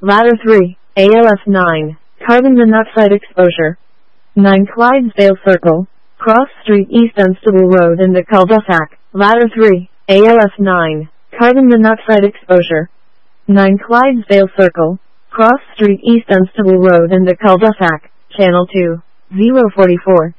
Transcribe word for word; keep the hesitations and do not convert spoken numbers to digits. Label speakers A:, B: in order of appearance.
A: Ladder three, A L F nine, carbon monoxide exposure. nine Clydesdale Circle, Cross Street East Dunstable Road in the cul-de-sac. Ladder three, A L F nine, carbon monoxide exposure. nine Clydesdale Circle, Cross Street East Dunstable Road in the cul-de-sac. Channel two, zero forty-four.